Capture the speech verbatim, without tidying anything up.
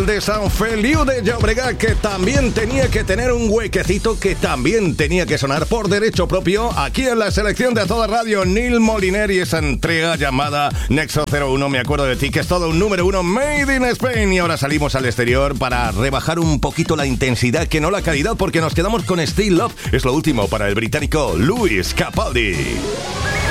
el de San Feliu de Llobregat, que también tenía que tener un huequecito, que también tenía que sonar por derecho propio aquí en la selección de A Toda Radio. Neil Moliner y esa entrega llamada Nexo cero uno, me acuerdo de ti, que es todo un número uno made in Spain. Y ahora salimos al exterior para rebajar un poquito la intensidad, que no la calidad, porque nos quedamos con Still Love. Es lo último para el británico Lewis Capaldi.